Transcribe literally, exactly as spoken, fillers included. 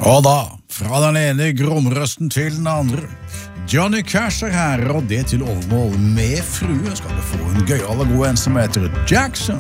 Og da, fra den ene gromrøsten til den andre, Johnny Cash er her, og det til overmål med frue skal du få en gøyal og god en som heter Jackson.